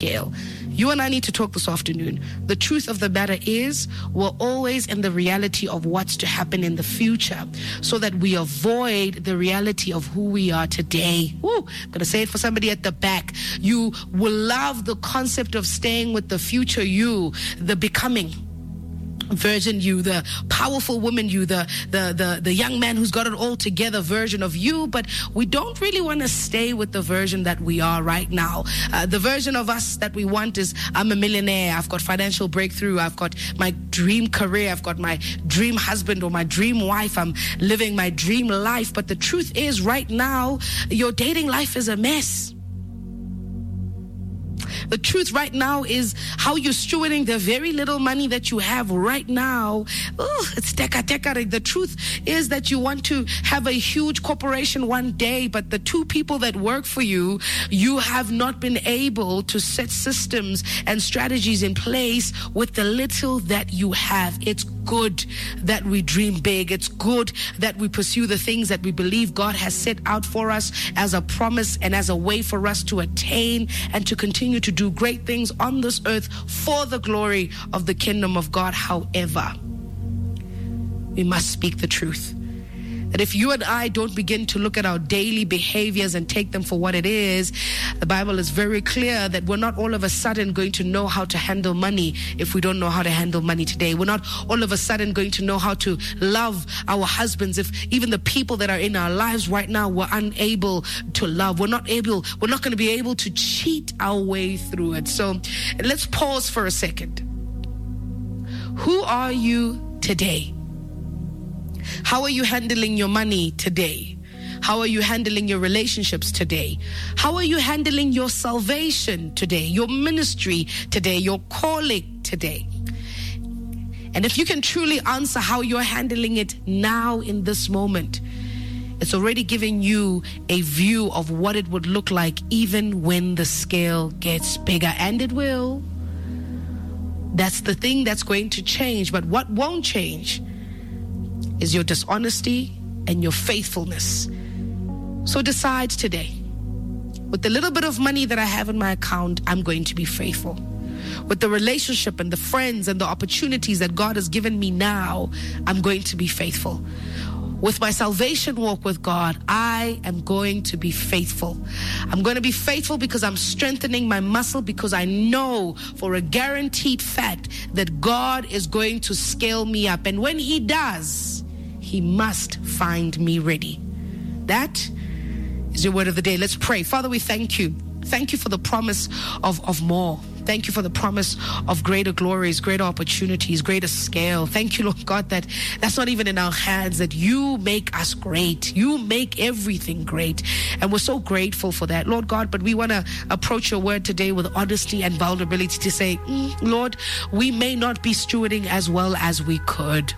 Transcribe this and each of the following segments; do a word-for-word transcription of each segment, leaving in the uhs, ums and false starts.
scale. You and I need to talk this afternoon. The truth of the matter is, we're always in the reality of what's to happen in the future, so that we avoid the reality of who we are today. Woo, I'm going to say it for somebody at the back. You will love the concept of staying with the future you, the becoming version you, the powerful woman you, the, the the the young man who's got it all together version of you, but we don't really want to stay with the version that we are right now. Uh, the version of us that we want is, I'm a millionaire, I've got financial breakthrough, I've got my dream career, I've got my dream husband or my dream wife, I'm living my dream life. But the truth is, right now, your dating life is a mess. The truth right now is how you're stewarding the very little money that you have right now. Oh, it's teka teka. The truth is that you want to have a huge corporation one day, but the two people that work for you, you have not been able to set systems and strategies in place with the little that you have. It's good that we dream big. It's good that we pursue the things that we believe God has set out for us as a promise and as a way for us to attain and to continue to do great things on this earth for the glory of the kingdom of God. However, we must speak the truth. That if you and I don't begin to look at our daily behaviors and take them for what it is, the Bible is very clear that we're not all of a sudden going to know how to handle money if we don't know how to handle money today. We're not all of a sudden going to know how to love our husbands if even the people that are in our lives right now we're unable to love. We're not able, we're not going to be able to cheat our way through it. So let's pause for a second. Who are you today? How are you handling your money today? How are you handling your relationships today? How are you handling your salvation today, your ministry today, your calling today? And if you can truly answer how you're handling it now in this moment, it's already giving you a view of what it would look like even when the scale gets bigger. And it will. That's the thing that's going to change. But what won't change is your dishonesty and your faithfulness. So decide today, with the little bit of money that I have in my account, I'm going to be faithful. With the relationship and the friends and the opportunities that God has given me now, I'm going to be faithful. With my salvation walk with God, I am going to be faithful. I'm going to be faithful because I'm strengthening my muscle, because I know for a guaranteed fact that God is going to scale me up. And when He does, He must find me ready. That is your word of the day. Let's pray. Father, we thank you. Thank you for the promise of, of more. Thank you for the promise of greater glories, greater opportunities, greater scale. Thank you, Lord God, that that's not even in our hands, that you make us great. You make everything great. And we're so grateful for that, Lord God. But we want to approach your word today with honesty and vulnerability to say, mm, Lord, we may not be stewarding as well as we could.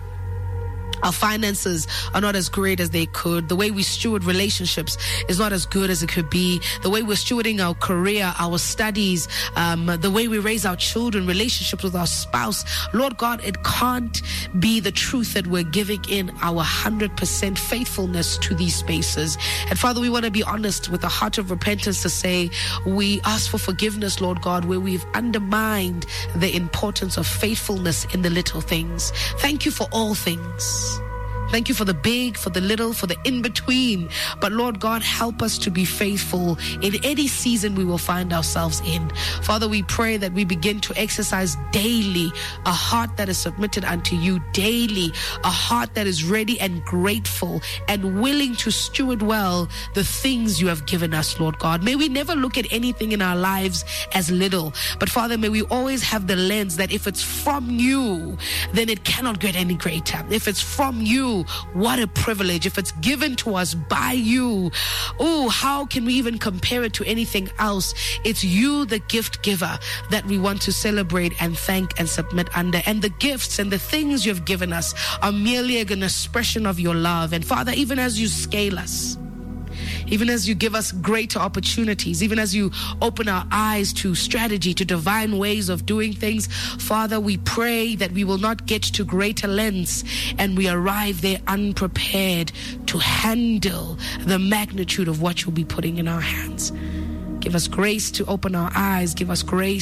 Our finances are not as great as they could. The way we steward relationships is not as good as it could be. The way we're stewarding our career, our studies, um, the way we raise our children, relationships with our spouse. Lord God, it can't be the truth that we're giving in our one hundred percent faithfulness to these spaces. And Father, we want to be honest with a heart of repentance to say we ask for forgiveness, Lord God, where we've undermined the importance of faithfulness in the little things. Thank you for all things. Thank you for the big, for the little, for the in-between. But Lord God, help us to be faithful in any season we will find ourselves in. Father, we pray that we begin to exercise daily a heart that is submitted unto you daily, a heart that is ready and grateful and willing to steward well the things you have given us, Lord God. May we never look at anything in our lives as little. But Father, may we always have the lens that if it's from you, then it cannot get any greater. If it's from you, what a privilege. If it's given to us by you, oh, how can we even compare it to anything else? It's you, the gift giver, that we want to celebrate and thank and submit under. And the gifts and the things you've given us are merely an expression of your love. And Father, even as you scale us, even as you give us greater opportunities, even as you open our eyes to strategy, to divine ways of doing things, Father, we pray that we will not get to greater lengths and we arrive there unprepared to handle the magnitude of what you'll be putting in our hands. Give us grace to open our eyes. Give us grace